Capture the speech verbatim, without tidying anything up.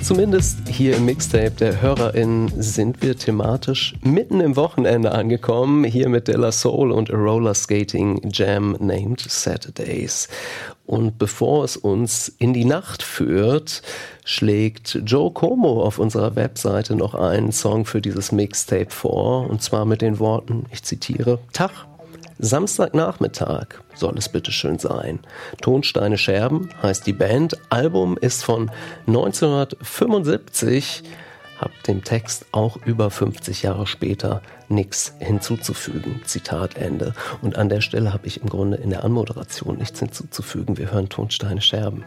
Zumindest hier im Mixtape der HörerInnen sind wir thematisch mitten im Wochenende angekommen, hier mit De La Soul und a Roller Skating Jam named Saturdays. Und bevor es uns in die Nacht führt, schlägt Joe Como auf unserer Webseite noch einen Song für dieses Mixtape vor, und zwar mit den Worten, ich zitiere, Tag, Samstagnachmittag soll es bitteschön sein. Tonsteine Scherben heißt die Band. Album ist von neunzehnhundertfünfundsiebzig. Hab dem Text auch über fünfzig Jahre später nichts hinzuzufügen. Zitat Ende. Und an der Stelle habe ich im Grunde in der Anmoderation nichts hinzuzufügen. Wir hören Tonsteine Scherben.